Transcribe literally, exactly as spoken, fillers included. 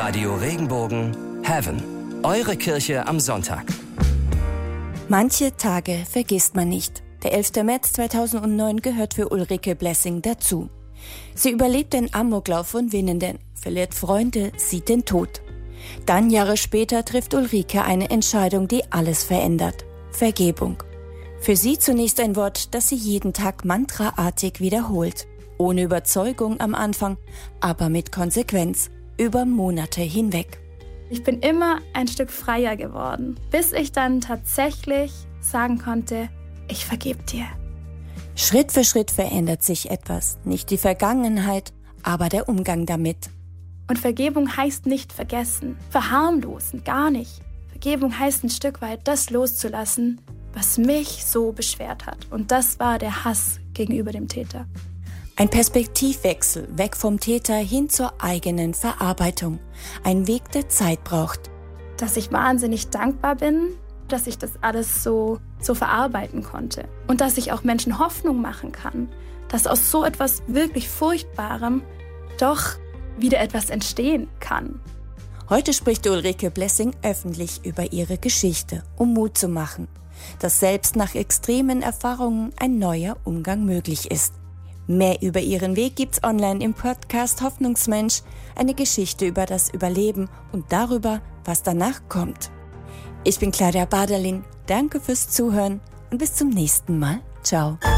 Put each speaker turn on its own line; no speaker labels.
Radio Regenbogen Heaven. Eure Kirche am Sonntag.
Manche Tage vergisst man nicht. Der elfter März zweitausendneun gehört für Ulrike Blessing dazu. Sie überlebt den Amoklauf von Winnenden, verliert Freunde, sieht den Tod. Dann Jahre später trifft Ulrike eine Entscheidung, die alles verändert. Vergebung. Für sie zunächst ein Wort, das sie jeden Tag mantraartig wiederholt. Ohne Überzeugung am Anfang, aber mit Konsequenz. Über Monate hinweg.
Ich bin immer ein Stück freier geworden, bis ich dann tatsächlich sagen konnte, ich vergebe dir.
Schritt für Schritt verändert sich etwas. Nicht die Vergangenheit, aber der Umgang damit.
Und Vergebung heißt nicht vergessen, verharmlosen, gar nicht. Vergebung heißt ein Stück weit das loszulassen, was mich so beschwert hat. Und das war der Hass gegenüber dem Täter.
Ein Perspektivwechsel, weg vom Täter hin zur eigenen Verarbeitung. Ein Weg, der Zeit braucht.
Dass ich wahnsinnig dankbar bin, dass ich das alles so, so verarbeiten konnte. Und dass ich auch Menschen Hoffnung machen kann, dass aus so etwas wirklich Furchtbarem doch wieder etwas entstehen kann.
Heute spricht Ulrike Blessing öffentlich über ihre Geschichte, um Mut zu machen, dass selbst nach extremen Erfahrungen ein neuer Umgang möglich ist. Mehr über ihren Weg gibt's online im Podcast Hoffnungsmensch, eine Geschichte über das Überleben und darüber, was danach kommt. Ich bin Claudia Baderlin, danke fürs Zuhören und bis zum nächsten Mal. Ciao.